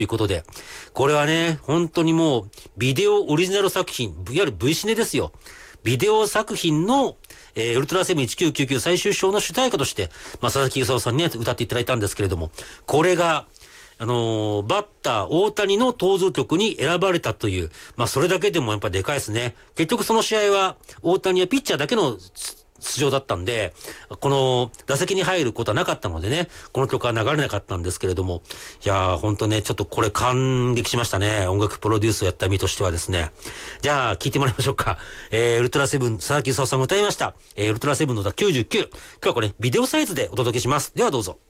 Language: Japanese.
いうことで、これはね、本当にもう、ビデオオリジナル作品、いわゆる V シネですよ。ビデオ作品の、ウルトラセブン1999最終章の主題歌として、佐々木勲さんにね、歌っていただいたんですけれども、これが、バッター大谷の登場曲に選ばれたという、それだけでもやっぱでかいですね。結局その試合は、大谷はピッチャーだけの出場だったんで、この打席に入ることはなかったのでね、この曲は流れなかったんですけれども、いやーほんとね、ちょっとこれ感激しましたね。音楽プロデュースをやった身としてはですね。じゃあ、聴いてもらいましょうか。ウルトラセブン、佐々木勲さんが歌いました。ウルトラセブンの歌99。今日はこれ、ビデオサイズでお届けします。ではどうぞ。